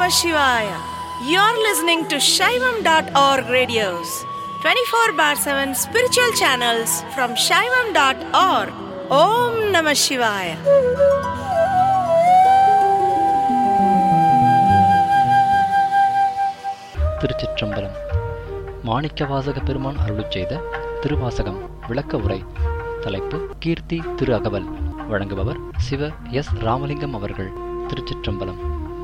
Namah Shivaya. You're listening to Shaivam.org radios, 24 bar 7 spiritual channels from Shaivam.org. Om Namah Shivaya. திருச்சிற்றம்பலம். மாணிக்கவாசக பெருமான் அருளிச் செய்த திருவாசகம் விளக்க உரை. தலைப்பு கீர்த்தி திரு அகவல். வழங்குபவர் சிவ எஸ் ராமலிங்கம் அவர்கள். திருச்சிற்றம்பலம்.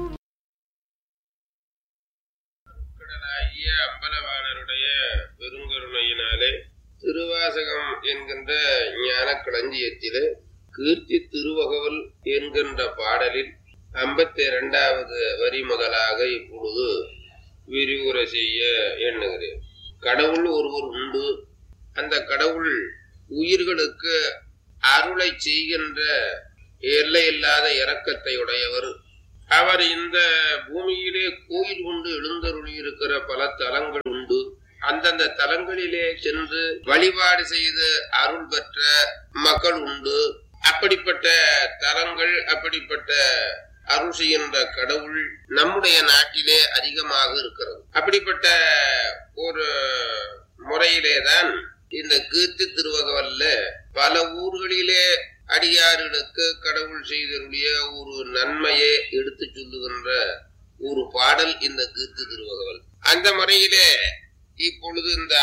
அம்பலவாணருடைய பெருங்கருணையினாலே திருவாசகம் என்கின்ற ஞான களஞ்சியத்திலே கீர்த்தி திருவகவல் என்கின்ற பாடலில் 52வது வரி முதலாக இப்பொழுது விரிவுரை செய்ய எண்ணுகிறேன். கடவுள் ஒருவர் உண்டு. அந்த கடவுள் உயிர்களுக்கு அருளை செய்கின்ற எல்லையில்லாத இரக்கத்தை உடையவர். அவர் இந்த பூமியிலே கோயில் கொண்டு எழுந்தருளி இருக்கிற பல தலங்கள் உண்டு. அந்தந்த தலங்களிலே சென்று வழிபாடு செய்து அருள் பெற்ற மக்கள் உண்டு. அப்படிப்பட்ட தலங்கள், அப்படிப்பட்ட அருள் செய்கின்ற கடவுள் நம்முடைய நாட்டிலே அதிகமாக இருக்கிறது. அப்படிப்பட்ட ஒரு முறையிலேதான் இந்த கீர்த்தி திருவகவல்ல பல ஊர்களிலே அடியார்களுக்கு கடவுள் செய்தருடைய ஒரு நன்மையை எடுத்து சொல்லுகின்ற ஒரு பாடல் இந்த கீர்த்தி திருவகவல். அந்த முறையிலே இப்பொழுது இந்த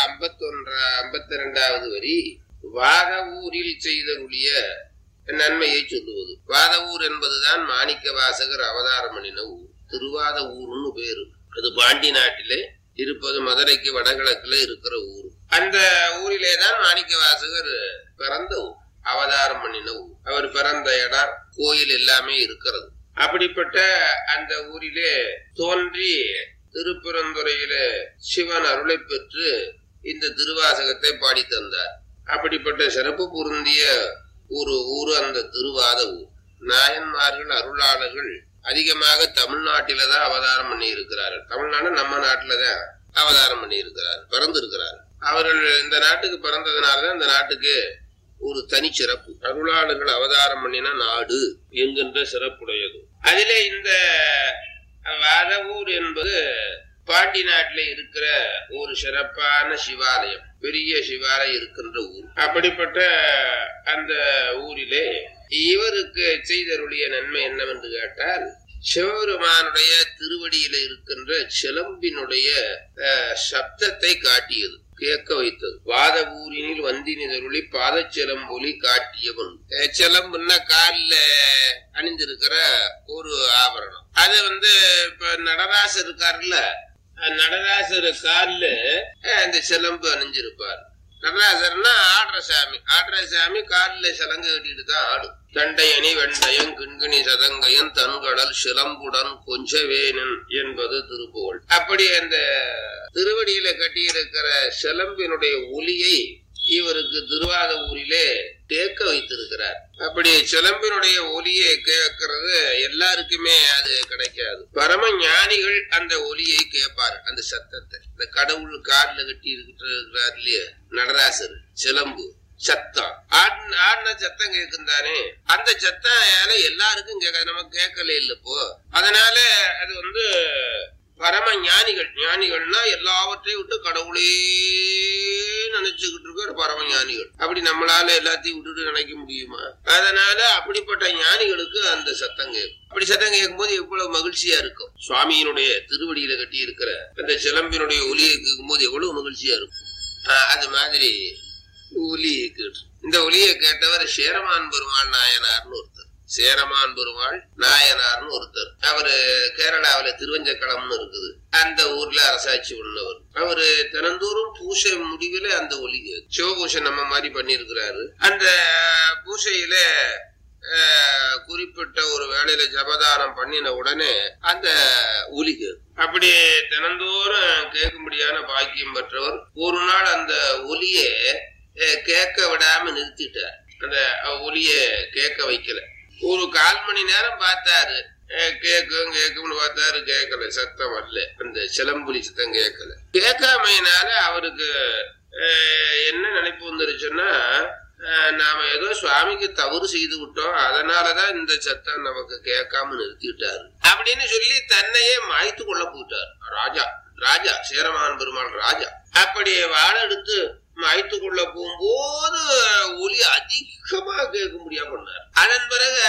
52வது வரி வாத ஊரில் செய்தருடைய நன்மையை சொல்லுவது. வாத ஊர் என்பதுதான் மாணிக்க வாசகர் அவதாரம் பண்ணின ஊர். திருவாத ஊர்னு பேரு. அது பாண்டி நாட்டிலே இருப்பது, மதுரைக்கு வடகிழக்குல இருக்கிற ஊர். அந்த ஊரிலேதான் மாணிக்க வாசகர் பிறந்த ஊர், அவதாரம் பண்ணின ஊர். அவர் பிறந்த இடம், கோயில் எல்லாமே இருக்கிறது. அப்படிப்பட்ட அந்த ஊரிலே தோன்றி திருப்பெருந்துறையில சிவன் அருளை பெற்று இந்த திருவாசகத்தை பாடி தந்தார். அப்படிப்பட்ட சிறப்பு பொருந்திய ஒரு ஊர் அந்த திருவாத ஊர். நாயன்மார்கள், அருளாளர்கள் அதிகமாக தமிழ்நாட்டில தான் அவதாரம் பண்ணி இருக்கிறார்கள். தமிழ்நாடு நம்ம நாட்டுலதான் அவதாரம் பண்ணி இருக்கிறார், பிறந்து இருக்கிறார். அவர்கள் இந்த நாட்டுக்கு பிறந்ததுனாலதான் இந்த நாட்டுக்கு ஒரு தனி சிறப்பு. அருளாளர்கள் அவதாரம் பண்ணின நாடு என்கின்ற சிறப்புடையது. அதிலே இந்த வாதவூர் என்பது பாண்டி நாட்டில இருக்கிற ஒரு சிறப்பான சிவாலயம், பெரிய சிவாலயம் இருக்கின்ற ஊர். அப்படிப்பட்ட அந்த ஊரிலே இவருக்கு செய்தருடைய நன்மை என்னவென்று கேட்டால், சிவபெருமானுடைய திருவடியில இருக்கின்ற சிலம்பினுடைய சப்தத்தை காட்டியது, கேட்க வைத்தது. வாத ஊரினில் வந்தினிதருளி பாதச்சிலம்பொலி காட்டியவன். சிலம்புன்னா காலில் அணிந்திருக்கிற ஒரு ஆபரணம். அது இப்ப நடராசர் இருக்காருல்ல, நடராசர் காலில் அந்த சிலம்பு அணிஞ்சிருப்பார். நடராசர்னா ஆடுற சாமி. ஆடுற சாமி காலில் சிலங்கு கட்டிட்டு தான் ஆடும். தண்டையணி வெண்டயம் கிண்கிணி சதங்கையன் தன்கடல் சிலம்புடன் கொஞ்சவேனன் என்பது திருப்புகழ். அப்படி அந்த திருவடியில கட்டியிருக்கிற சிலம்பினுடைய ஒலியை இவருக்கு திருவாத ஊரிலே கேட்க வைத்திருக்கிறார். அப்படி சிலம்பினுடைய ஒலியை கேட்கறது எல்லாருக்குமே அது கிடைக்காது. பரம ஞானிகள் அந்த ஒலியை கேட்பார், அந்த சத்தத்தை. இந்த கடவுள் காலில் கட்டி இருக்கிறார் இல்லையா நடராசர், சிலம்பு சத்தம் ஆடின சத்தம் கேட்கும் தானே. அந்த சத்தம் எல்லாருக்கும் கேட்காது, நமக்கு கேட்கல இல்லப்போ. அதனால அது பரம ஞானிகள். ஞானிகள்னா எல்லாவற்றையும் விட்டு கடவுளே நினைச்சுக்கிட்டு இருக்க பரம ஞானிகள். அப்படி நம்மளால எல்லாத்தையும் விட்டுட்டு நினைக்க முடியுமா? அதனால அப்படிப்பட்ட ஞானிகளுக்கு அந்த சத்தம் கேட்கும். அப்படி சத்தம் கேட்கும் போது எவ்வளவு மகிழ்ச்சியா இருக்கும். சுவாமியினுடைய திருவடியில கட்டி இருக்கிற அந்த சிலம்பினுடைய ஒலியை கேட்கும் போது எவ்வளவு மகிழ்ச்சியா இருக்கும். அது மாதிரி ஒலியை கேட்டு, இந்த ஒலியை கேட்டவர் சேரமான் பெருமாள் நாயனார்னு ஒருத்தர். சேரமான் பெருமாள் நாயனார்னு ஒருத்தர். அவரு கேரளாவில திருவஞ்சக்களம்னு இருக்குது, அந்த ஊர்ல அரசாட்சி பண்ணவர். அவரு தினந்தோறும் பூசை முடிவுல அந்த ஒலி, சிவபூஷை நம்ம மாதிரி பண்ணிருக்கிறாரு. அந்த பூசையில குறிப்பிட்ட ஒரு வேளையில ஜபதானம் பண்ணின உடனே அந்த ஒலி கேட்கும். அப்படி தினந்தோறும் கேட்கும்படியான பாக்கியம் பெற்றவர். ஒரு நாள் அந்த ஒலிய கேட்க விடாம நிறுத்திட்டார். அந்த ஒலிய கேட்க வைக்கல. ஒரு 1/4 மணி நேரம் பார்த்தாரு, கேக்கும்னு பார்த்தாரு, கேட்கல, சத்தம் வரல. அந்த சிலம்புலி சத்தம் கேட்கல. கேட்காமையினால அவருக்கு என்ன நினைப்பு வந்துருச்சுன்னா, நாம ஏதோ சுவாமிக்கு தவறு செய்து விட்டோம், அதனாலதான் இந்த சத்தம் நமக்கு கேட்காம நிறுத்திட்டாரு அப்படின்னு சொல்லி தன்னையே மாய்த்து கொள்ள போயிட்டார் ராஜா. ராஜா சேரமான் பெருமாள் ராஜா அப்படி வாழை எடுத்து மாய்த்து கொள்ள போகும்போது ஒலி அதிகமா கேட்க முடியாம பண்ணார். அதன் பிறகு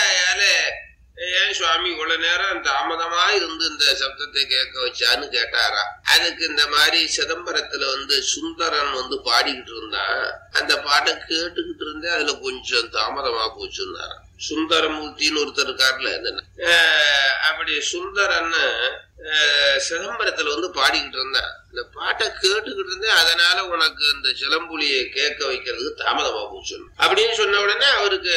ஏன் சுவாமி இவ்வளவு நேரம் தாமதமா இருந்து இந்த சப்தத்தை கேட்க வச்சான்னு கேட்டாரா. அதுக்கு இந்த மாதிரி சிதம்பரத்துல சுந்தரன் பாடிக்கிட்டு இருந்தான், அந்த பாட்டை கேட்டுக்கிட்டு இருந்தேன், அதுல கொஞ்சம் தாமதமா போச்சுன்னாரா. சுந்தரமூர்த்தின்னு ஒருத்தர் இருக்காருல, அப்படி சுந்தரன் சிதம்பரத்துல பாடிக்கிட்டு இருந்தான், இந்த பாட்டை கேட்டுக்கிட்டு இருந்தேன், அதனால உனக்கு இந்த சிலம்புலியை கேட்க வைக்கிறதுக்கு தாமதமா போச்சு அப்படின்னு சொன்ன உடனே அவருக்கு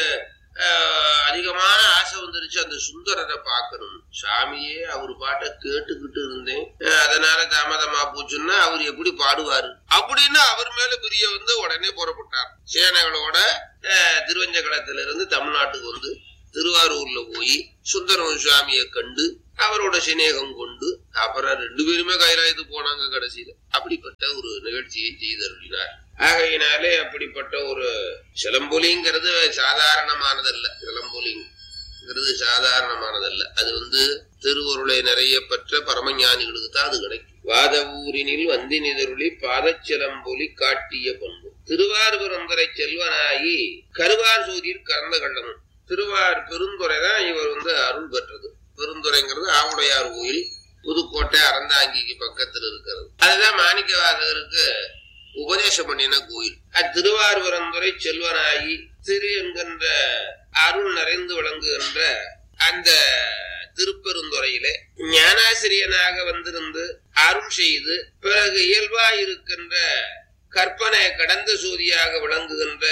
அதிகமான ஆசை வந்துருச்சு, அந்த சுந்தரரை பார்க்கணும். சாமியே அவர் பாட்டை கேட்டுக்கிட்டு இருந்தேன், அதனால தாமதமா போச்சுன்னா அவர் எப்படி பாடுவாரு அப்படின்னு அவர் மேல பிரிய உடனே புறப்பட்டார். சேனைகளோட திருவஞ்சகலத்துல இருந்து தமிழ்நாட்டுக்கு திருவாரூர்ல போய் சுந்தரம் சுவாமியை கண்டு அவரோட சிநேகம் கொண்டு அப்புறம் 2 பேருமே கைலாயத்துக்கு போனாங்க கடைசியில. அப்படிப்பட்ட ஒரு நிகழ்ச்சியை செய்தருளினார். ஆகையினாலே அப்படிப்பட்ட ஒரு சிலம்பொலிங்கிறது சாதாரணமானதல்ல. சிலம்பொலிங்கிறது சாதாரணமானதல்ல. அது திருவருளை நிறைய பெற்ற பரமஞானிகளுக்கு தான் அது கிடைக்கும். வாத ஊரினில் வந்தினிதருளி பாதச்சிலம்பொலி காட்டிய பண்பு திருவாரூரந்துரை செல்வனாயி கருவார் சூதியில் கறந்த கள்ளமும். திருவார் பெருந்துறை தான் இவர் அருள் பெற்றது. பெருந்துறைங்கிறது ஆவுடையார் கோயில், புதுக்கோட்டை அறந்தாங்கிக்கு பக்கத்தில் இருக்கிறது. அதுதான் மாணிக்கவாசகருக்கு உபதேசம் பண்ணின கோயில். திருவாரூரந்துரை செல்வனாயி திரு என்கின்ற அருள் நிறைந்து விளங்குகின்ற அந்த திருப்பெருந்துறையிலே ஞானாசிரியனாக வந்திருந்து அருள் செய்து பிறகு இயல்பாயிருக்கின்ற கற்பனை கடந்த சோதியாக விளங்குகின்ற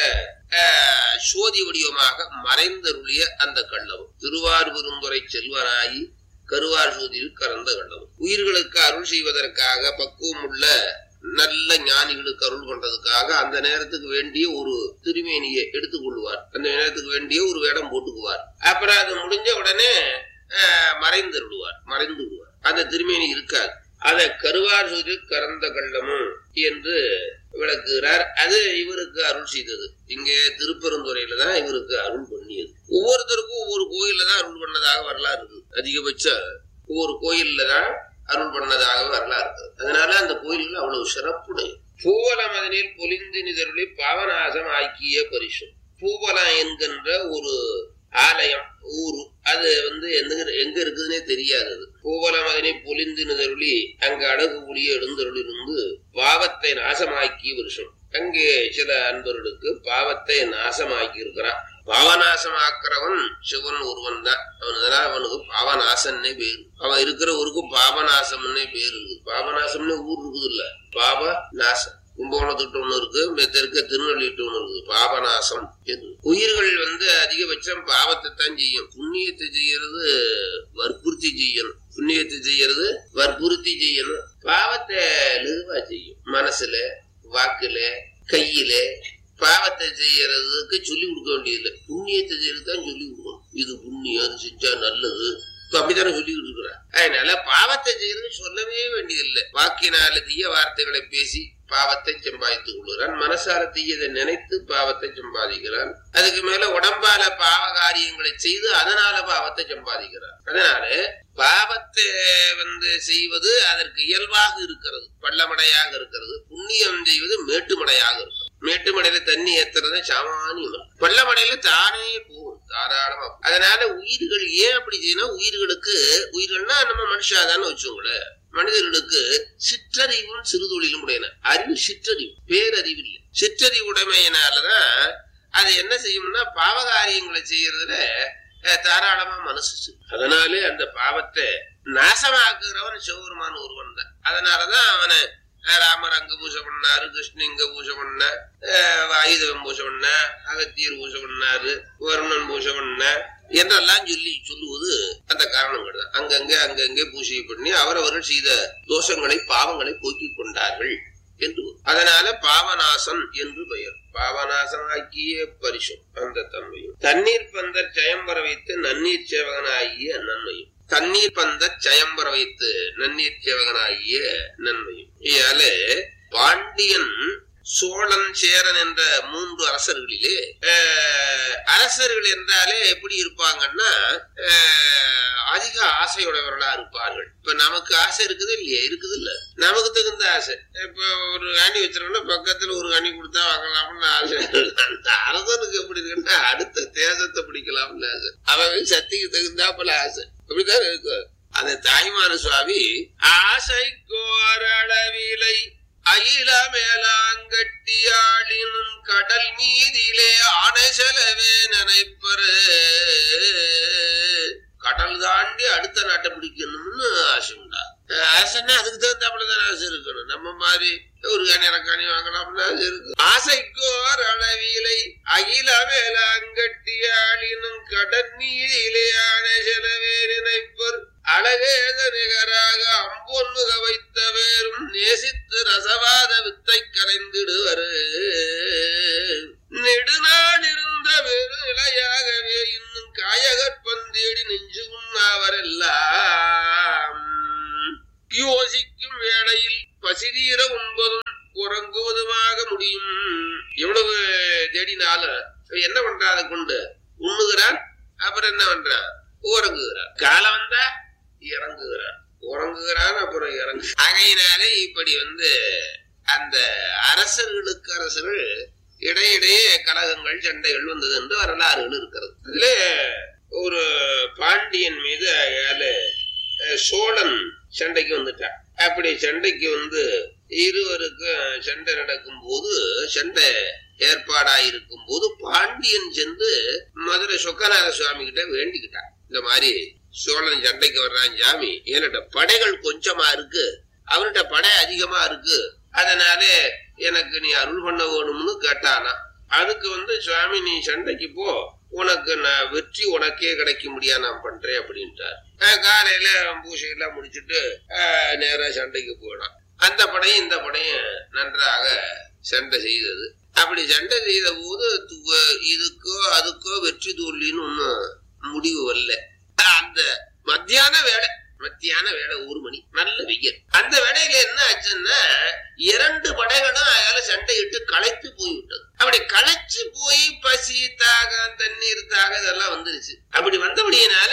சோதி வடிவமாக மறைந்தருளிய அந்த கள்ளவும் திருவாரூரந்துரை செல்வனாயி கருவார் சோதியில் கறந்த கள்ளவும். உயிர்களுக்கு அருள் செய்வதற்காக பக்குவம் உள்ள நல்ல ஞானிகளுக்கு அருள் பண்றதுக்காக அந்த நேரத்துக்கு வேண்டிய ஒரு திருமேனியை எடுத்துக்கொள்வார், அந்த நேரத்துக்கு வேண்டிய ஒரு வேடம் போட்டுக்குவார். அப்புறம் அது முடிஞ்ச உடனே மறைந்து விடுவார். அந்த திருமேனி இருக்காது. அதை கருவார் சோதியில் கறந்த கள்ளமும் என்று விளக்குகிறார். அது இவருக்கு அருள் செய்தது. இங்கே திருப்பெருந்துறையில தான் இவருக்கு அருள் பண்ணியது. ஒவ்வொருத்தருக்கும் ஒவ்வொரு கோயில்ல தான் அருள் பண்ணதாக வரலாறு இருக்குது. அதிகபட்ச ஒவ்வொரு கோயில்ல தான் அருள் பண்ணதாக வரலாறு இருக்குது. அதனால அந்த கோயில்கள் அவ்வளவு சிறப்புடைய. பூவலம் அதனில் பொலிந்து நிதருளி பாவநாசம் ஆக்கிய பரிசும். பூவலம் என்கின்ற ஒரு ஆலயம் ஊரு, அது எங்க இருக்குதுன்னே தெரியாது. பூவலம் அதனை பொலிந்து நிதருளி அங்க அழகு ஒளிய எழுந்தருளிருந்து பாவத்தை நாசமாக்கிய வருஷம். அங்கே சில அன்பர்களுக்கு பாவத்தை நாசமாக்கி இருக்கிறான். பாவநாசமாக்குறவன் சிவன் ஒருவன் தான். அதனால அவனுக்கு பாவநாசன்னே பேரு. அவன் இருக்கிற ஊருக்கு பாபநாசம்னே பேரு இருக்கு. பாபநாசம்னு ஊர் இருக்குது இல்ல, பாபநாசம். கும்பகோணத்துட்டு ஒண்ணு இருக்கு, தெற்க திருநெல்வேலிட்டு ஒண்ணு இருக்குது. பாபநாசம். உயிர்கள் அதிகபட்சம் பாவத்தை தான் செய்யும். புண்ணியத்தை செய்யறது வற்புறுத்தி செய்யணும். புண்ணியத்தை செய்யறது வற்புறுத்தி செய்யணும். பாவத்தை லகுவா செய்யும். மனசுல, வாக்குல, கையில பாவத்தை செய்யறதுக்கு சொல்லி கொடுக்க வேண்டியதில்லை. புண்ணியத்தை செய்யறதுதான் சொல்லி கொடுக்கணும். இது புண்ணியம், அது செஞ்சா நல்லது, அப்படித்தானே சொல்லிக்கிட்டு இருக்கிறார். அதனால பாவத்தை செய்யறது சொல்லவே வேண்டியதில்லை. வாக்கினால தீய வார்த்தைகளை பேசி பாவத்தை சம்பாதித்துக் கொள்கிறான். மனசால தீயதை நினைத்து பாவத்தை சம்பாதிக்கிறான். அதுக்கு மேல உடம்பால பாவ காரியங்களை செய்து அதனால பாவத்தை சம்பாதிக்கிறான். அதனால பாவத்தை செய்வது அதற்கு இயல்பாக இருக்கிறது, பள்ளமடையாக இருக்கிறது. புண்ணியம் செய்வது மேட்டுமடையாக இருக்கிறது. மேட்டுமடையில தண்ணி ஏத்துறத சாமானியம், பள்ளமடையில தானே போகும் தாராளமா. அதனால உயிர்கள் ஏன் அப்படி செய்யணும்? உயிர்கள்னா நம்ம மனுஷாதான்னு வச்சோங்களேன். மனிதர்களுக்கு சிற்றறிவும் சிறுதொழிலும் உடையன. அறிவு சிற்றறிவு, பேரறிவு இல்லை. சிற்றறிவு உடைமையினாலதான் அது என்ன செய்யும்னா பாவகாரியங்களை செய்யறதுல தாராளமா மனசு. அதனாலே அந்த பாவத்தை நாசமாக்குறவன் சிவபெருமான் ஒருவன் தான். அதனாலதான் அவனை ராமர் அங்க பூஜை பண்ணாரு, கிருஷ்ணன் இங்க பூஜை பண்ண, ஆயுதவன் பூஜை பண்ண, அகத்தியர் பூஜை பண்ணாரு, வருணன் பூஜை பண்ண என்றெல்லாம் சொல்லுவது அந்த காரணங்கள் தான். அங்கங்கே பூஜை பண்ணி அவரவர்கள் செய்த தோஷங்களை பாவங்களை போக்கிக் கொண்டார்கள் என்று. அதனால பாவநாசம் என்று பெயர். பாவநாசம் ஆக்கிய பரிசும் அந்த தன்மையும். தண்ணீர் பந்தர் ஜெயம்பர வைத்து நன்னீர் சேவகனாகிய நன்மையும். தண்ணீர் பந்த ஜெயம்பர வைத்து நன்னீர் சேவகனாகிய நன்மையும். இதால பாண்டியன் சோழன் சேரன் என்ற 3 அரசர்களிலே அரசர்கள் என்றாலே எப்படி இருப்பாங்கன்னா அதிக ஆசையுடையவர்களா இருப்பார்கள். இப்ப நமக்கு ஆசை இருக்குது இல்லையா? இருக்குது இல்ல, நமக்கு தகுந்த ஆசை. இப்ப ஒரு அணி வச்சிருக்கோம்னா பக்கத்துல ஒரு அணி கொடுத்தா வாங்கலாம்னு ஆசை. அந்த அரசனுக்கு எப்படி இருக்குன்னா அடுத்த தேசத்தை பிடிக்கலாம்னு ஆசை. அவன் சக்திக்கு தகுந்தாப்புல ஆசை. அப்படித்தான் இருக்கு. அந்த தாய்மான சுவாமி ஆசைக்கோரளவிலை அயில மேலாங்கட்டியாளினும் கடல் மீதிலே ஆணை செலவே நினைப்பரு. கடல் தாண்டி அடுத்த நாட்டை பிடிக்கணும்னு ஆசை உண்டா? ஆசைன்னா அதுக்கு தகுந்தாப்புலதான் ஆசை இருக்கணும். நம்ம மாதிரி ஒரு கணி வாங்கலாம்னு ஆசை இருக்கு. ஆசைக்கோர் அளவிலை அகில மேலாங்கட்டியாளினும் கடல் மீதிலே ஆணை செலவே நினைப்பர். அழகேத நிகராக அம்பொன்முக வைத்த வேறும் நேசித்து ரசவாத வித்தை கரைந்திடுவர். நெடுநாள் இருந்த வேறு நிலையாகவே இன்னும் காயகற்பந்தேடி நெஞ்சு உண்ணாவரெல்லாம் யோசிக்கும் வேளையில் பசிதீர உண்பதும் உறங்குவதுமாக முடியும். எவ்வளவு தேடினாலும் என்ன பண்றாத கொண்டு உண்ணுகிறான், அப்புறம் என்ன பண்றான், உறங்குகிறான். காலம் வந்தா இறங்குகிறான், உறங்குகிறான், அப்புறம் இறங்கு. ஆகையினாலே இப்படி அந்த அரசர்களுக்கு அரசர்கள் இடையிடையே கலகங்கள் சண்டைகள் வந்தது என்று வரலாறுகள் இருக்கிறது. அதுல ஒரு பாண்டியன் மீது சோழன் சண்டைக்கு வந்துட்டான். அப்படி சண்டைக்கு இருவருக்கும் சண்டை நடக்கும் போது, சண்டை ஏற்பாடாயிருக்கும் போது பாண்டியன் சென்று மதுரை சொக்கநாத சுவாமி கிட்ட வேண்டிக்கிட்டான். இந்த மாதிரி சோழன் சண்டைக்கு வர்றான் சாமி, என்கிட்ட படைகள் கொஞ்சமா இருக்கு, அவர்கிட்ட படை அதிகமா இருக்கு, அதனாலே எனக்கு நீ அருள் பண்ண வேணும்னு கேட்டானா. அதுக்கு சுவாமி நீ சண்டைக்கு போ, உனக்கு நான் வெற்றி உனக்கே கிடைக்க முடியா நான் பண்றேன் அப்படின்ட்டார். காலையில பூசை எல்லாம் முடிச்சுட்டு நேரா சண்டைக்கு போயிடான். அந்த படையும் இந்த படையும் நன்றாக சண்டை செய்தது. அப்படி சண்டை செய்த போது இதுக்கோ அதுக்கோ வெற்றி தோல்வின்னு ஒன்னும் முடிவு வரல. அந்த மத்தியான வேலை 1 மணி நல்ல வெயில். அந்த வேலையில என்ன ஆச்சுன்னா 2 படைகளும் அதால சண்டையிட்டு களைத்து போய்விட்டது. அப்படி களைச்சு போய் பசி தாகம் தண்ணீர் தாகம் இதெல்லாம் வந்துருச்சு. அப்படி வந்தபடியினால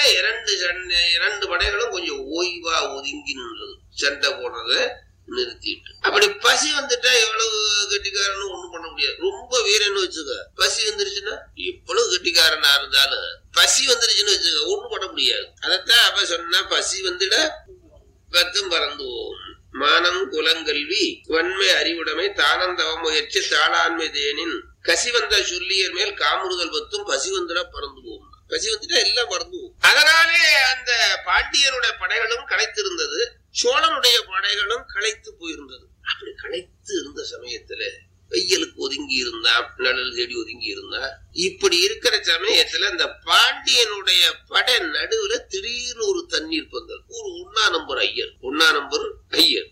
2 படைகளும் கொஞ்சம் ஓய்வா ஒதுங்கி நின்றது, சண்டை போடுறத நிறுத்திட்டு. அப்படி பசி வந்துட்டா எவ்வளவு கெட்டிக்காரன்னு ஒண்ணும் பண்ண முடியாது. ரொம்ப வீரன்னு வச்சுக்க, பசி வந்துருச்சுன்னா எவ்வளவு கெட்டிக்காரனா இருந்தாலும் பசி வந்துருச்சுன்னு வச்சுக்க ஒண்ணும் பண்ண முடியாது. அதத்தான் அப்ப சொன்னா, பசி வந்துட பத்தும் பறந்து போகும். மானம் குலங்கல்வி வன்மை அறிவுடைமை தானந்தவ முயற்சி தாளாண்மை தேனின் கசி வந்த சொல்லியர் மேல் காமுறுதல் பத்தும் பசி வந்துட பறந்து போகும். பசி வந்துட்டா எல்லாம் பறந்து போகும். அதனாலே அந்த பாண்டியனுடைய படைகளும் களைத்திருந்தது, சோழனுடைய படைகளும் களைத்து போயிருந்தது. அப்படி களைத்து இருந்த சமயத்துல வெயிலுக்கு ஒதுங்கி இருந்தா, நிழல் தேடி ஒதுங்கி இருந்தா, இப்படி இருக்கிற சமயத்துல அந்த பாண்டியனுடைய படை நடுவுல திடீர்னு ஒரு தண்ணீர் பந்தல், ஒரு ஒன்னா நம்பர் ஐயர்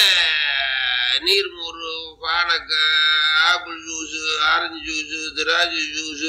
நீர்மோர், பானக்காய், ஆப்பிள் ஜூஸ், ஆரஞ்சு ஜூஸ், திராட்சை ஜூஸ்,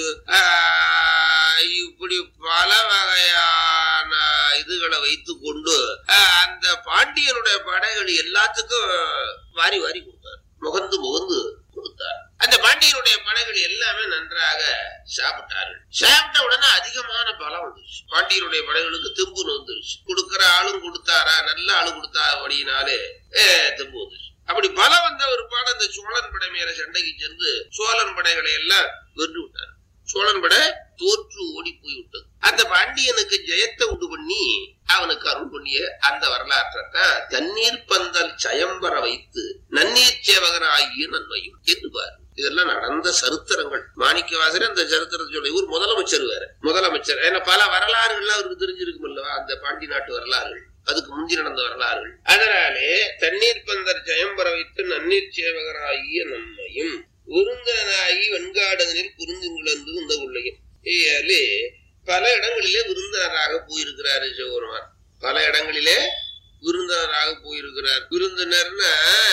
இப்படி பல வகையான இதுகளை வைத்து கொண்டு அந்த பாண்டியனுடைய படைகள் எல்லாத்துக்கும் வாரி வாரி கொடுத்தார், முகந்து கொடுத்தார். அந்த பாண்டியனுடைய படைகள் எல்லாமே நன்றாக சாப்பிட்டார்கள். சாப்பிட்ட உடனே அதிகமான பலம் வந்துருச்சு. பாண்டியனுடைய படைகளுக்கு தெம்பு வந்துருச்சு. கொடுக்கிற ஆளும் கொடுத்தாரா, நல்ல ஆளு கொடுத்தாபடினாலே தெம்பு வந்துருச்சு. அப்படி பலம் வந்த ஒரு பாடம் அந்த சோழன் படை மேல சண்டைக்கு சென்று சோழன் படைகளை எல்லாம் வென்று விட்டார். சோழன் படை தோற்று ஓடி போய் விட்டது. அந்த பாண்டியனுக்கு ஜெயத்தை உண்டு பண்ணி அவனுக்கு அருள் பண்ணிய அந்த வரலாற்றைத்தான் தண்ணீர் பந்தல் சயம்பர வைத்து நன்னீர் சேவகனாகிய நன்மையும் என்று பாரு. இதெல்லாம் நடந்த சரித்திரங்கள். மாணிக்கவாசகர் அந்த சரித்திரத்தை சொல்ல, இவர் முதலமைச்சர் வேற, முதலமைச்சர். ஏன்னா பல வரலாறுகள்லாம் அவருக்கு தெரிஞ்சிருக்கும் அல்லவா, அந்த பாண்டி நாட்டு வரலாறுகள், அதுக்கு முந்தி நடந்த வரலாறுகள். அதனாலே தண்ணீர் பந்தல் ஜெயம்பர வைத்து நன்னீர் சேவகனாகிய நன்மையும் விருந்தனாகி வெண்காடனில் குறுந்துங்களந்து இந்த கொள்ளையும். பல இடங்களிலே விருந்தினராக போயிருக்கிறாரு சிவபெருமான். பல இடங்களிலே விருந்தினராக போயிருக்கிறார். விருந்தினர்னா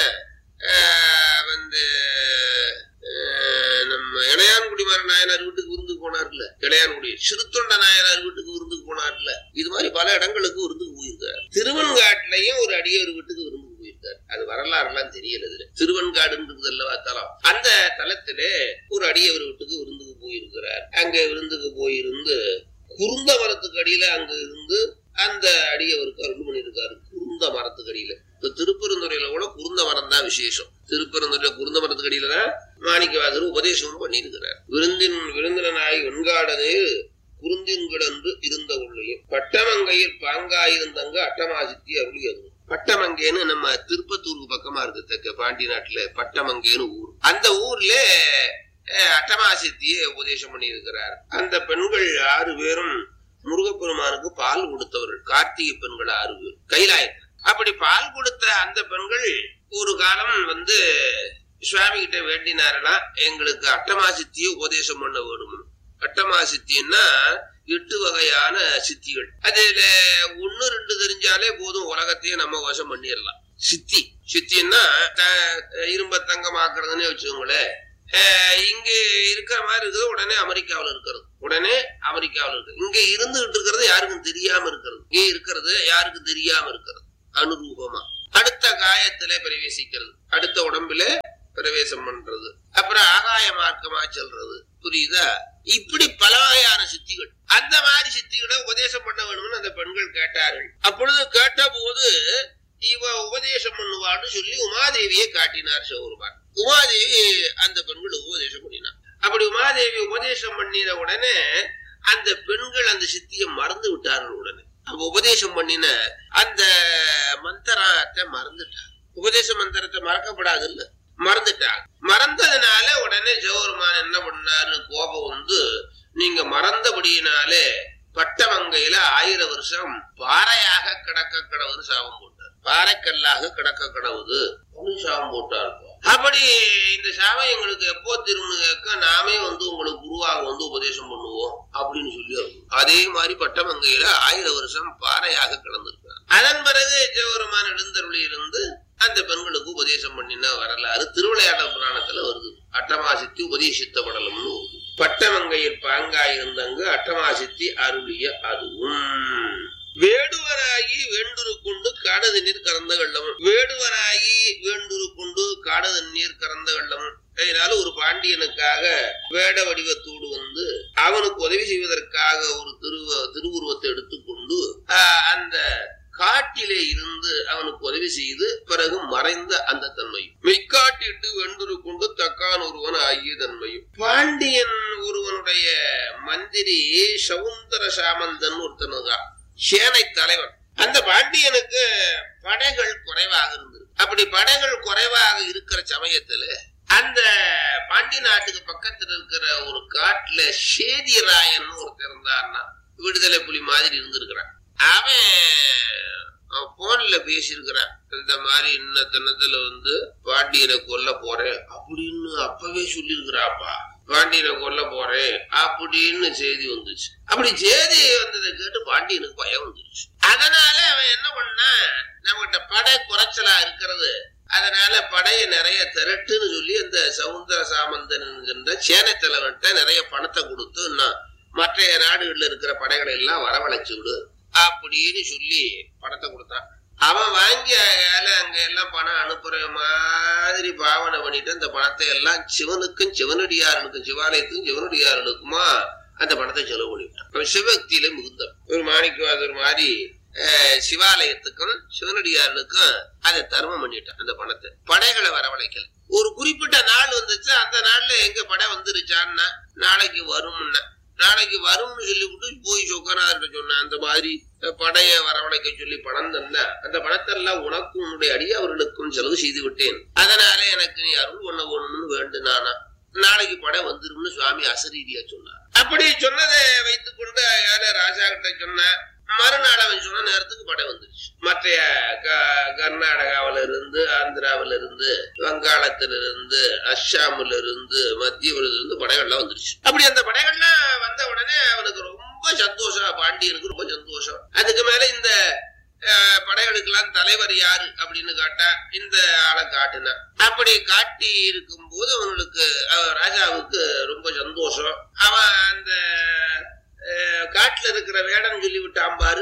நம்ம இளையான்குடி மாற நாயனார் வீட்டுக்கு விருந்துக்கு போனார்ல, இளையான்குடி சிறுத்தொண்ட நாயனார் வீட்டுக்கு விருந்துக்கு போனார்ல, இது மாதிரி பல இடங்களுக்கு விருந்துக்கு போயிருக்காரு. திருவன்காட்டிலையும் ஒரு அடியவர் வீட்டுக்கு விருந்துக்கு போயிருக்காரு. அது வரலாறுலாம் தெரியும். தெரியல. இதுல திருவெண்காடுன்றது அல்லவா தலம். அந்த தலத்திலே ஒரு அடியவர் வீட்டுக்கு விருந்துக்கு போயிருக்கிறார். அங்க விருந்துக்கு போயிருந்து குருந்த மரத்துக்கு அடியில அங்க இருந்து அந்த அடியவருக்கு அருள் பண்ணியிருக்காரு. குருந்த மரத்துக்கு அடியில. இப்ப திருப்பெருந்துறையில கூட குருந்த மரம் தான் விசேஷம். திருப்பெருந்துறையில குருந்த மரத்துக்கு அடியில தான் மாணிக்கவாசகர் உபதேசமும் பண்ணியிருக்கிறார். விருந்தினாய் வெண்காடனே குருந்தின் கிடந்து இருந்த உள்ளையும் பட்டமங்கையில் பாங்காயிருந்தங்க அட்டமாசித்தி அருளியது. பட்டமங்கேன்னு நம்ம திருப்பத்தூருக்கு பக்கமா இருக்கு, தெற்க பாண்டி நாட்டுல பட்டமங்கேன்னு ஊர். அந்த ஊர்ல அட்டமாசித்தியை உபதேசம் பண்ணி இருக்கிறார். அந்த பெண்கள் 6 பேரும் முருகப்பெருமானுக்கு பால் கொடுத்தவர்கள். கார்த்திகை பெண்கள் 6 பேர் கைலாயத்தில். அப்படி பால் கொடுத்த அந்த பெண்கள் ஒரு காலம் சுவாமி கிட்ட வேண்டினாரா, எங்களுக்கு அட்டமாசித்தியை உபதேசம் பண்ண வேணும். அட்டமாசித்தின்னா 8 வகையான சித்திகள். அதுல 1 2 தெரிஞ்சாலே போதும், உலகத்தையே நம்ம வசம் பண்ணிடலாம். சித்தின்னா இரும்ப தங்கமாக்குறதுன்னு வச்சுக்கோங்களேன். இங்க இருக்கிற மாதிரி இருக்குது, உடனே அமெரிக்காவில் இருக்கிறது. இங்க இருந்துகிட்டு இருக்கிறது யாருக்கும் தெரியாம இருக்கிறது. இங்கே இருக்கிறது யாருக்கும் தெரியாம இருக்கிறது. அனுரூபமா அடுத்த காயத்திலே பிரவேசிக்கிறது, அடுத்த உடம்புல பிரவேசம் பண்றது, அப்புறம் ஆகாய மார்க்கமா செல்றது. புரியுதா? இப்படி பல வகையான சித்திகள். அந்த மாதிரி சித்திகளை உபதேசம் பண்ண வேணும்னு அந்த பெண்கள் கேட்டார்கள். அப்பொழுது கேட்ட போது இவ உபதேசம் பண்ணுவான்னு சொல்லி உமாதேவியை காட்டினார் சிவபெருமான். உமாதேவி அந்த பெண்களுக்கு உபதேசம் பண்ணினார். அப்படி உமாதேவி உபதேசம் பண்ணின உடனே அந்த பெண்கள் அந்த சித்தியை மறந்து விட்டார்கள். உடனே அப்ப உபதேசம் பண்ணின அந்த மந்திரத்தை மறந்துட்டார். உபதேச மந்திரத்தை மறக்கப்படாது இல்ல, மறந்துட்டாங்க. மறந்ததுனால உடனே சிவபெருமான் என்ன பண்ணாரு, கோபம் நீங்க மறந்தபடியினாலே பட்டமங்கையில 1000 வருஷம் பாறையாக கிடக்க கடவுது சாபம் போட்டார். பாறைக்கல்லாக கிடக்க கடவுது சாபம் போட்டார். அப்படி இந்த சாபம் எங்களுக்கு எப்போ திரும்ப கேட்க, நாமே உங்களுக்கு குருவாக உபதேசம் பண்ணுவோம் அப்படின்னு சொல்லி அதே மாதிரி பட்டமங்கையில 1000 வருஷம் பாறையாக கிடந்திருக்கார். அதன் பிறகு சிவபெருமான் எழுந்தருளி இருந்து அந்த பெண்களுக்கு உபதேசம் பண்ணின வரலாறு திருவிளையாடல் புராணத்துல வருது. அட்டமாசித்தி உபதேசித்த படலம்னு. பட்டமங்கையில் பாங்காயிருந்தங்க அட்டமாசித்தி அருளிய அதுவும். வேடுவராகி வேண்டுருக்குண்டு காடது நீர் கறந்த வெள்ளமும். வேடுவராகி வேண்டுருக்குண்டு காடது நீர் கறந்த வெள்ளமும். அதனால ஒரு பாண்டியனுக்காக வேட வடிவத்தோடு அவனுக்கு உதவி செய்வதற்காக ஒரு திருவுருவத்தை எடுத்துக்கொண்டு அந்த காட்டிலே இருந்து அவனுக்கு உதவி செய்து பிறகு மறைந்த அந்த தன்மையும் மெய்காட்டிட்டு வெண்டுரு கொண்டு தக்கான் ஒருவன் ஆகிய தன்மையும். பாண்டியன் ஒருவனுடைய மந்திரி சவுந்தர சாமந்தன் ஒருத்தனுதான் சேனை தலைவன். அந்த பாண்டியனுக்கு படைகள் குறைவாக இருந்தது. அப்படி படைகள் குறைவாக இருக்கிற சமயத்துல அந்த பாண்டி நாட்டுக்கு பக்கத்துல இருக்கிற ஒரு காட்டுல சேதிராயன் ஒருத்தர் இருந்தான்னா, விடுதலை புலி மாதிரி இருந்திருக்கிறான். அவன் போன்ல பேசியிருக்கிறான். இந்த மாதிரி இன்ன தினத்துல பாண்டியனை கொல்ல போறேன் அப்படின்னு அப்பவே சொல்லிருக்கிறாப்பா. பாண்டியனை கொல்ல போறேன் அப்படின்னு செய்தி வந்துச்சு. அப்படி செய்தி வந்ததை கேட்டு பாண்டியனுக்கு பயம் வந்துருச்சு. அதனால அவன் என்ன பண்ணா, நம்மகிட்ட படை குறைச்சலா இருக்கிறது, அதனால படையை நிறைய திரட்டுன்னு சொல்லி அந்த சவுந்தர சாமந்தன் என்கின்ற சேனை தலைவன்கிட்ட நிறைய பணத்தை கொடுத்து மற்ற நாடுகள்ல இருக்கிற படைகளை எல்லாம் வரவழைச்சு விடு அப்படின்னு சொல்லி பணத்தை கொடுத்தான். அவன் வாங்கி அங்க எல்லாம் பணம் அனுப்புற மாதிரி பாவனை பண்ணிட்டு அந்த பணத்தை எல்லாம் சிவனுக்கும் சிவனடியாரனுக்கும், சிவாலயத்துக்கும் சிவனடியாரனுக்குமா அந்த பணத்தை செலவு பண்ணிட்டான். அவன் சிவபக்தியில மிகுந்தான். ஒரு மாணிக்கவாசகர் மாதிரி சிவாலயத்துக்கும் சிவனடியாரனுக்கும் அதை தர்மம் பண்ணிட்டான். அந்த பணத்தை படைகளை வரவழைக்கல. ஒரு குறிப்பிட்ட நாள் வந்துச்சு. அந்த நாள்ல எங்க படை வந்துருச்சான்னா நாளைக்கு வரும்னு சொல்லி விட்டு போய் சொக்கநாதர்கிட்ட சொன்ன. அந்த மாதிரி படைய வரவழைக்க சொல்லி பணம் தந்தா அந்த பணத்தெல்லாம் உனக்கும் உன்னுடைய அடியவர்களுக்கும் செலவு செய்து விட்டேன். அதனால எனக்கு நீ அருள் பண்ண வேணும்னு வேண்டுனானா, நாளைக்கு படை வந்துரும்னு சுவாமி அசரீதியா சொன்னார். அப்படி சொன்னதை வைத்துக் கொண்டு ராஜா கிட்ட சொன்ன. மறுநாள் அவன் சொன்ன நேரத்துக்கு படை வந்துருச்சு. மற்ற கர்நாடகாவில இருந்து, ஆந்திராவில இருந்து, வங்காளத்திலிருந்து, அஸ்ஸாமுல இருந்து, மத்தியில இருந்து படைகள்லாம் வந்துருச்சு. அப்படி அந்த படைகள்லாம் வந்த உடனே அவனுக்கு ரொம்ப சந்தோஷம். பாண்டியனுக்கு ரொம்ப சந்தோஷம். அதுக்கு மேல இந்த படைகளுக்கு எல்லாம் தலைவர் யாரு அப்படின்னு காட்டா இந்த ஆளை காட்டுனா. அப்படி காட்டி இருக்கும் போது அவனுக்கு ராஜாவுக்கு ரொம்ப சந்தோஷம். அவன் அந்த காட்டுல இருக்கிற வேடம் சொல்லி விட்டான் பாரு,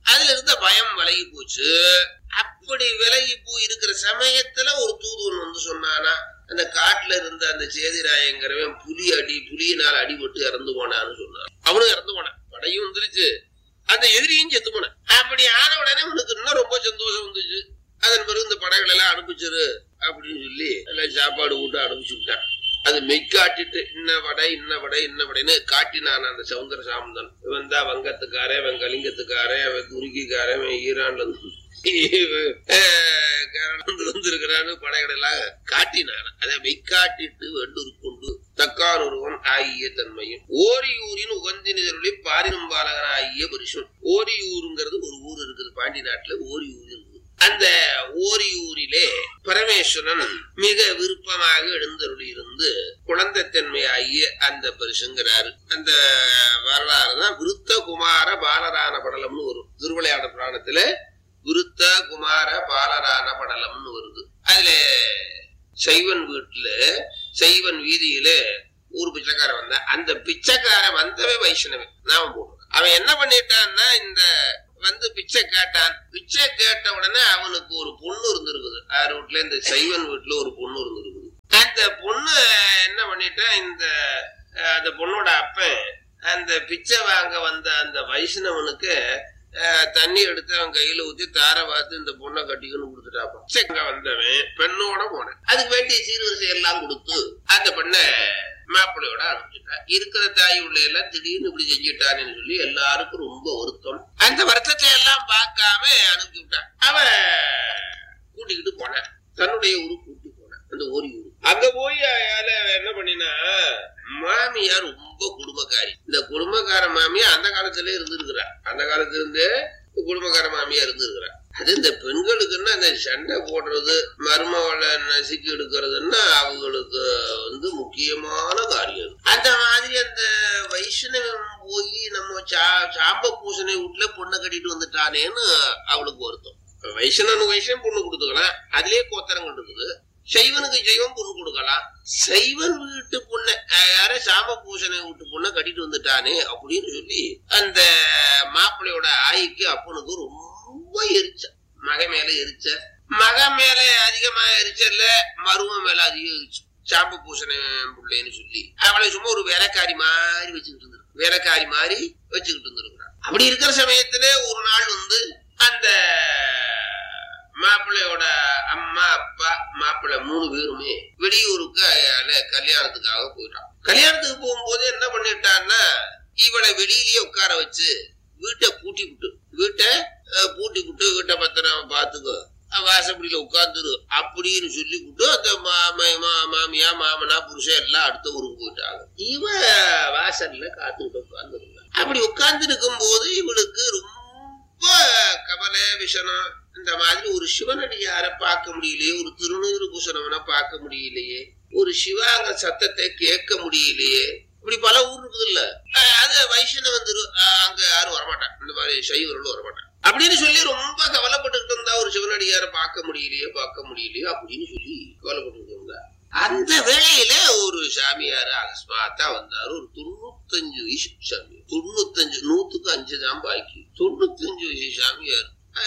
அதுல இருந்த பயம் விலகி போச்சு. அப்படி விலகி போய் இருக்கிற சமயத்துல ஒரு தூதுவன் வந்து சொன்னானா, அந்த காட்டுல இருந்த அந்த சேதிராயங்கிறவன் புலியினால் அடிபட்டு இறந்து போனான்னு சொன்னான். அவனும் இறந்து போனான், படையும் வந்துருச்சு, அந்த எதிரியும் செத்து போனான். அப்படி ஆன உடனே உனக்கு இன்னும் ரொம்ப சந்தோஷம் வந்துச்சு. அதன் பிறகு இந்த படைகள் எல்லாம் அனுப்பிச்சிரு அப்படின்னு சொல்லி எல்லாம் சாப்பாடு விட்டு அனுப்பிச்சு விட்டான். அது மெய்காட்டிட்டு இன்ன வடைன்னு காட்டினான் அந்த சவுந்தர சாமந்தன். இவன் தான் வங்கத்துக்காரன், இவன் கலிங்கத்துக்காரன், அவன் துருக்கிக்காரன், இவன் ஈரான்ல வந்திருக்கிறான்னு படைகள் எல்லாம் காட்டினான். அதை மெய்காட்டிட்டு வெண்டூர் கொண்டு தக்கான் ஒருவன் ஆகிய தன்மையும் ஓரியூரின் உகந்தினி பாரினும் பாலகன் ஆகிய பரிசும். ஓரியூருங்கிறது ஒரு ஊர் இருக்குது பாண்டி நாட்டுல. ஓரியூர் இருக்குது. அந்த ஓரியூரிலே பரமேஸ்வரன் மிக விருப்பமாக எழுந்தருளி இருந்து குழந்தைத்தன்மை ஆகிய அந்த பரிசுங்கிறாரு. அந்த வரலாறு தான் விருத்த குமார பாலரான படலம்னு வரும். திருவிளையாடல் புராணத்துல விருத்த குமார பாலரான படலம்னு வருது. அதுல சைவன் வீட்டுல சைவன் வீதியில ஒரு பிச்சைக்காரன் வந்தான். அந்த பிச்சைக்காரன் வந்தவே வைஷ்ணவன் நாம போடுவான். அவன் என்ன பண்ணிட்டான்னா, இந்த வந்து பிச்சை கேட்டான். பிச்சை கேட்ட உடனே அவனுக்கு ஒரு பொண்ணு இருந்திருக்குது. யார் வீட்டுல? இந்த சைவன் வீட்டுல ஒரு பொண்ணு இருந்திருக்குது. அந்த பொண்ணு என்ன பண்ணிட்டான், அந்த பொண்ணோட அப்பன் அந்த பிச்சை வாங்க வந்த அந்த வைஷ்ணவனுக்கு தண்ணி எடுத்து அவன் கையில ஊத்தி தார பார்த்து இந்த பொண்ணை கட்டிக்கணும் கொடுத்துட்டாப்பான். பிச்சைங்க வந்தவன் பெண்ணோட போனேன். அதுக்கு வேண்டிய சீர்வரிசை எல்லாம் கொடுத்து அந்த பெண்ணை மாப்பிள்ளையோட அனுப்பிச்சுட்டான். இருக்கிற தாய் உள்ள எல்லாம் திடீர்னு இப்படி செஞ்சுட்டான்னு சொல்லி எல்லாருக்கும் ரொம்ப வருத்தம். அந்த வருத்தத்தை எல்லாம் பார்க்காம அனுப்பி விட்டான். அவன் கூட்டிக்கிட்டு போனான், தன்னுடைய ஊருக்கு கூட்டி போனான், அந்த ஓரி ஊரு. அங்க போய் என்ன பண்ணினா, மாமியார் ரொம்ப குடும்பக்காரி. இந்த குடும்பக்கார மாமியா அந்த காலத்திலே இருந்திருக்கிறா. அந்த காலத்துல இருந்து குடும்பக்கார மாமியா இருந்திருக்கிறா. அது இந்த பெண்களுக்குன்னா அந்த சண்டை போடுறது, மருமகளை நசுக்கி எடுக்கிறதுன்னா அவங்களுக்கு வந்து முக்கியமான காரியம். அந்த மாதிரி அந்த வைஷ்ணவன் போய் நம்ம சாம்ப பூசணை வீட்டுல பொண்ணை கட்டிட்டு வந்துட்டானேன்னு அவளுக்கு வருத்தம். வைஷ்ணவனுக்கு வைஷ்ணவன் பொண்ணு கொடுத்துக்கலாம், அதுலயே கோத்தரங்கள் இருக்குது. சைவனுக்கு சைவம் பொண்ணு கொடுக்கலாம். சைவன் வீட்டு பொண்ணை யார சாம பூசணை வீட்டு பொண்ணை கட்டிட்டு வந்துட்டானே அப்படின்னு சொல்லி அந்த மாப்பிள்ளையோட ஆய்க்கு அப்பனுக்கு ரொம்ப எரிச்ச. மக மேல எரிச்ச, மக மேல அதிகமா எரிச்சல்ல, மரும மேல அதிகம் எரிச்சு. சாம்பு பூசணை பிள்ளைன்னு சொல்லி அவளை சும்மா ஒரு வேலைக்காரி மாதிரி வச்சுக்கிட்டு இருந்திருக்கு. வேலைக்காரி மாதிரி வச்சுக்கிட்டு இருந்திருக்கிறான். அப்படி இருக்கிற சமயத்துல ஒரு நாள் வந்து அந்த மாப்பிள்ளையோட அம்மா அப்பா மாப்பிள்ளை 3 பேருமே வெளியூருக்கு கல்யாணத்துக்காக போயிட்டான். கல்யாணத்துக்கு போகும்போது என்ன பண்ணிட்டான்னா, இவளை வெளியிலேயே உட்கார வச்சு வீட்டை பூட்டி விட்டு வீட்டை பத்திரம் பாத்துக்கோ, வாசப்படியில உட்கார்ந்துரு அப்படின்னு சொல்லி விட்டு அந்த மாமியா மாமனா புருஷன் எல்லாம் அடுத்த ஊருக்கு போயிட்டாங்க. இவ வாசல்ல காத்துக்கிட்டு உட்கார்ந்து. அப்படி உட்கார்ந்து இருக்கும் போது இவளுக்கு ரொம்ப கவலை விஷனம். இந்த மாதிரி ஒரு சிவனடியார பார்க்க முடியலையே, ஒரு திருநூறு பூசணவனை பார்க்க முடியலையே, ஒரு சிவாங்க சத்தத்தை கேட்க முடியலையே. இப்படி பல ஊர் இருக்குது இல்ல, அது வைஷ்ணவன் அங்க யாரும் வரமாட்டான், இந்த மாதிரி சைவர்களும் வரமாட்டான் அப்படின்னு சொல்லி ரொம்ப கவலைப்பட்டு இருந்தா. ஒரு சிவனடியார பார்க்க முடியலையே அப்படின்னு சொல்லி கவலைப்பட்டு இருந்தா. அந்த வேளையில ஒரு சாமியாரு அகஸ்மாத்தா வந்தாரு. ஒரு 95 வயசு சாமியார். 95, 100க்கு 5 தான் பாக்கி. 95 வயசு சாமியார்.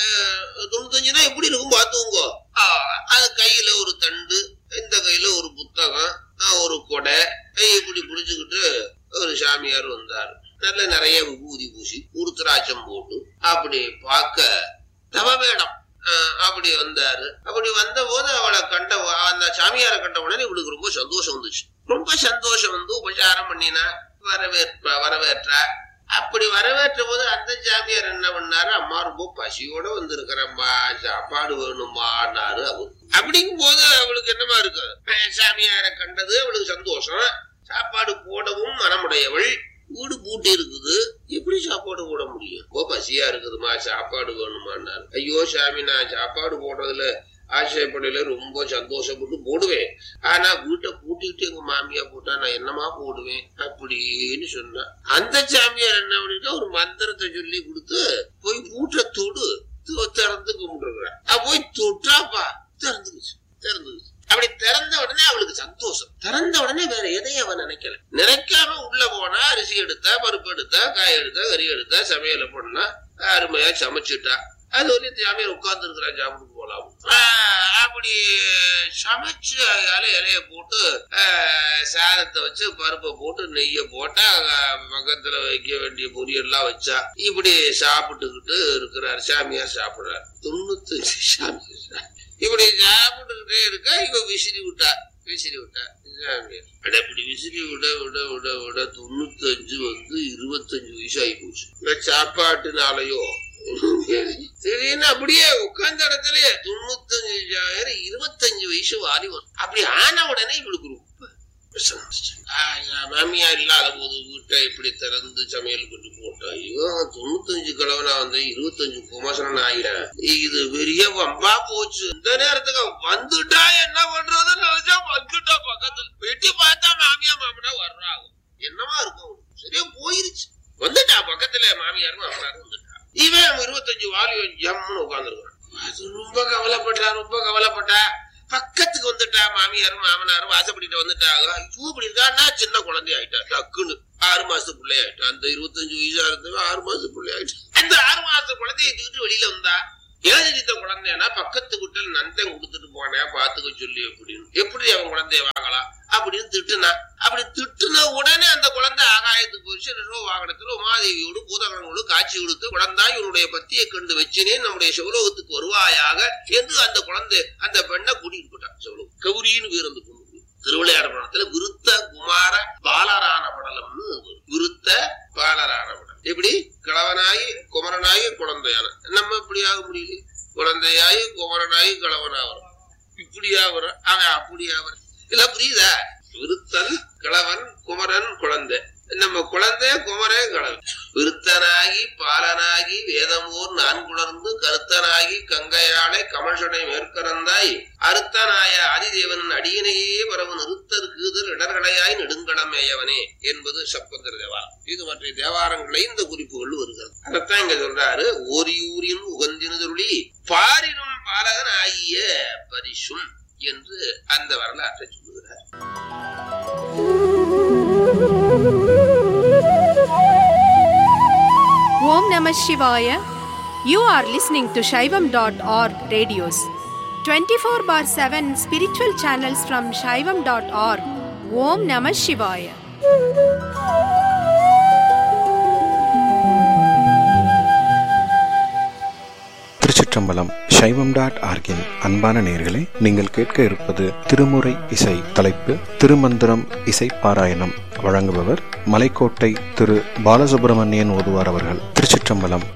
95 எப்படி இருக்கும் பாத்துங்க. அது கையில ஒரு தண்டு, இந்த கையில ஒரு புத்தகம், ஒரு கொடை இப்படி புடிச்சுக்கிட்டு ஒரு சாமியார் வந்தாரு. நல்ல நிறைய விபூதி பூசி உருத்திராட்சம் போட்டு அப்படி பார்க்க தவவேடம் அப்படி வந்தாரு. அப்படி வந்த போது அவளை கண்ட, அந்த சாமியாரை கண்ட உடனே இவளுக்கு ரொம்ப சந்தோஷம் வந்துச்சு. ரொம்ப சந்தோஷம் வந்து உபச்சாரம் பண்ணினா, வரவேற்றா. அப்படி வரவேற்ற போது அந்த சாமியார் என்ன பண்ணாரு, அம்மா ரொம்ப பசியோட வந்திருக்கிறம்மா, சாப்பாடு வேணுமான்னாரு அவரு. அப்படிங்கும் போது அவளுக்கு என்னமா இருக்கு, சாமியாரை கண்டது அவளுக்கு சந்தோஷம். சாப்பாடு போடவும் மனமுடையவள். வீடு பூட்டி இருக்குது, எப்படி சாப்பாடு போட முடியும்? ஓ பசியா இருக்குதுமா, சாப்பாடு வேணுமான்னாரு. ஐயோ சாமி, நான் சாப்பாடு போடுறதுல ஆசைப்படையில ரொம்ப சந்தோஷப்பட்டு போடுவேன். ஆனா வீட்டை பூட்டிட்டு எங்க மாமியா போட்டா நான் என்னமா போடுவேன் அப்படின்னு சொன்னா. அந்த சாமியார் என்ன பண்ணிட்டு ஒரு மந்திரத்தை சொல்லி கொடுத்து போய் பூட்டை தொடு, திறந்து கும்பிட்டுருக்குறேன். போய் தொட்டாப்பா திறந்துக்குச்சு. அப்படி திறந்த உடனே அவளுக்கு சந்தோஷம். திறந்த உடனே வேற எதையும் அவன் நினைக்காம உள்ள போனா அரிசி எடுத்தா, பருப்பு எடுத்தா, காய் எடுத்தா, கறி எடுத்தா, சமையல பண்ணா, அருமையா சமைச்சுட்டா. அது வந்து சாமியார் உட்கார்ந்து இருக்கிறான், சாப்பிட்டு போலாம். அப்படி சமைச்சு இலைய போட்டு சாதத்தை வச்சு பருப்பை போட்டு நெய்ய போட்டா பக்கத்துல வைக்க வேண்டிய பொரியல்லாம் வச்சா இப்படி சாப்பிட்டுக்கிட்டு இருக்கிறார். சாமியார் சாப்பிடுறாரு. 95 சாமியார் இப்படி சாப்பிட்டுக்கிட்டே இருக்க இவ விசிறி விட்டா சாமியார். அப்படி விசிறி விட 95 வந்து 25 வயசு ஆகி போச்சு. சாப்பாட்டுனாலையோ சரின்னு அப்படியே உட்கார்ந்த இடத்துல 95 25 வயசு வாலிபன். அப்படி ஆன உடனே இவளுக்கு ரொம்ப மாமியா இல்லாத போது வீட்டை இப்படி திறந்து சமையல் பண்ணி போட்டா, இவன் 95 கிழவனா வந்து 25 குமாசனன் ஆகிறேன். இது பெரிய வம்பா போச்சு. இந்த நேரத்துக்கு வந்துட்டா என்ன பண்றது நினைச்சா வந்துட்டா பக்கத்துல வெட்டி பார்த்தா மாமியா மாமனா வர்றாங்க. என்னமா இருக்கும், சரியா போயிருச்சு. வந்துட்டா பக்கத்துல மாமியாரும் மாமனாரும் வந்துட்டா. இவன் 25 வாலிபன் ஜம்முன்னு உட்கார்ந்துருக்கான். ரொம்ப கவலைப்பட்டா. பக்கத்துக்கு வந்துட்டா மாமியாரும் மாமனாரும் வாசப்படிட்டு வந்துட்டாங்க. ஐயோ இப்படி இருக்கான்னா சின்ன குழந்தை ஆயிட்டா. டக்குன்னு 6 மாசத்து பிள்ளை ஆயிட்டா. அந்த 25 வயசா இருந்தவன் 6 மாசத்து பிள்ளை ஆயிட்டா. அந்த 6 மாசத்து குழந்தைய தூக்கிட்டு வெளியில வந்தா. ஏழு குழந்தைன்னா பக்கத்து குட்டில் நந்தன் கொடுத்துட்டு போனேன் பாத்துக்க சொல்லி அப்படின்னு. எப்படி அவன் குழந்தைய வாங்கலாம் அப்படின்னு திட்டுனா. அப்படி திட்டுன உடனே அந்த குழந்தை ஆகாயத்துக்கு போயிடுச்சு. வாகனத்துல உமாதேவியோடு பூதகணங்களோடு காட்சி கொடுத்து, குழந்தா இவனுடைய பத்தியை கண்டு வச்சினே நம்முடைய சிவலோகத்துக்கு வருவாயாக என்று அந்த குழந்தை அந்த பெண்ணை கூட்டிட்டு போட்டான். சிவலோகம் கௌரின்னு வீரந்து பொண்ணு. திருவிளையாட படத்துல விருத்த குமார பாலரான படலம்னு விருத்த பாலரான படம். எப்படி கிழவனாயி குமரனாயி குழந்தையான நம்ம இப்படியாக முடியல. குழந்தையாயி குமரனாயி கிழவனாவரும் இப்படியா வரும். அவன் அப்படியா வரும். இல்ல புரியுதா? விருத்தன் கிழவன் குமரன் குழந்தை. நம்ம குழந்தை குமரே கிழவன். விருத்தனாகி பாலனாகி வேதமோர் நான்குணர்ந்து கருத்தனாகி கங்கையாளை கமல்சடை மேற்கரந்தாய் அருத்தனாய ஆதிதேவன் அடியினையே பரவன் நிறுத்தர் கீதர் இடர்களையாய் நெடுங்கடமேயவனே என்பது சப்பந்தர் தேவாரம். இது மற்ற தேவாரங்களை இந்த குறிப்புகள் வருகிறது. அதைத்தான் இங்க சொல்றாரு. ஓரியூரின் உகந்தினுதருளி பாரினும் பாலகன் ஆகிய பரிசும் என்று அந்த வரலாற்றை சொல்லுகிறார். Om Namah Shivaya. You are listening to Shaivam.org radios. 24/7 spiritual channels from Shaivam.org. Om Namah Shivaya. திருச்சிற்றம்பலம். சைவம்.org-இன் அன்பான நேயர்களே, நீங்கள் கேட்க இருப்பது திருமுறை இசை. தலைப்பு திருமந்திரம் இசை பாராயணம். வழங்குபவர் மலைக்கோட்டை திரு பாலசுப்ரமணியன் ஓதுவார் அவர்கள். திருச்சிற்றம்பலம்.